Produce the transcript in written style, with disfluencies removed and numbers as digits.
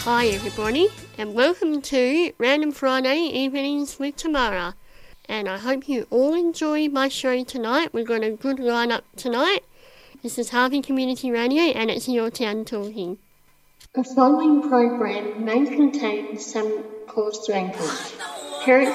Hi everybody, and welcome to Random Friday Evenings with Tamara. And I hope you all enjoy my show tonight. We've got a good lineup tonight. This is Harvey Community Radio, and it's Your Town Talking. The following program may contain some coarse language. Parents